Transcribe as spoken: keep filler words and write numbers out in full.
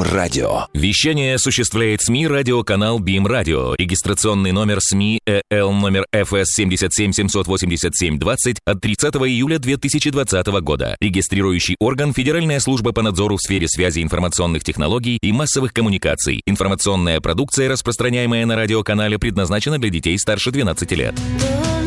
радио. Вещание осуществляет СМИ радиоканал БИМ Радио. Регистрационный номер СМИ ЭЛ номер эф эс семь семь семь восемь семь двадцать от тридцатого июля две тысячи двадцатого года. Регистрирующий орган Федеральная служба по надзору в сфере связи информационных технологий и массовых коммуникаций. Информационная продукция, распространяемая на радиоканале, предназначена для детей старше двенадцати лет.